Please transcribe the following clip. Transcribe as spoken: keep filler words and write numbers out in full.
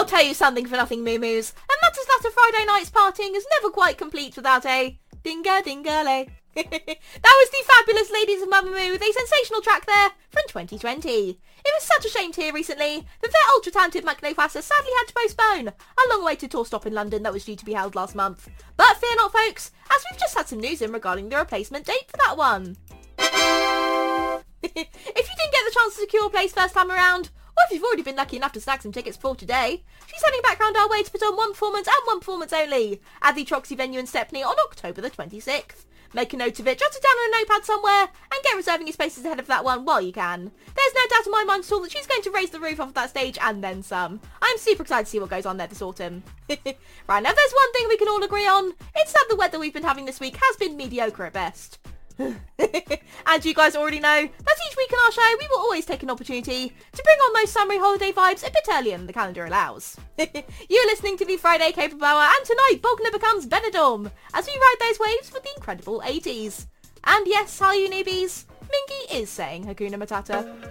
I'll tell you something for nothing, moo-moos, and that is that a Friday night's partying is never quite complete without a dinga-dinga-lay. That was the fabulous Ladies of Mamamoo with a sensational track there from twenty twenty. It was such a shame to hear recently that their ultra-talented McNofasa sadly had to postpone a long-awaited tour stop in London that was due to be held last month. But fear not, folks, as we've just had some news in regarding the replacement date for that one. If you didn't get the chance to secure a place first time around, or if you've already been lucky enough to snag some tickets for today, she's heading back round our way to put on one performance and one performance only at the Troxy venue in Stepney on October the twenty-sixth. Make a note of it, jot it down on a notepad somewhere, and get reserving your spaces ahead of that one while you can. There's no doubt in my mind at all that she's going to raise the roof off of that stage and then some. I'm super excited to see what goes on there this autumn. Right, now if there's one thing we can all agree on, it's that the weather we've been having this week has been mediocre at best. And you guys already know that each week in our show we will always take an opportunity to bring on those summery holiday vibes a bit earlier than the calendar allows. You're listening to the Friday Capable Hour, and tonight Bognor becomes Benidorm as we ride those waves with the incredible eighties. And yes, how you newbies, Mingy is saying Hakuna Matata.